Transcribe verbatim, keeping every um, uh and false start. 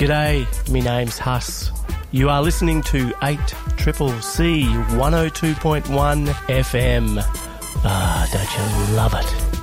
G'day, me name's Huss. You are listening to eight C C C one oh two point one F M. Ah, don't you love it?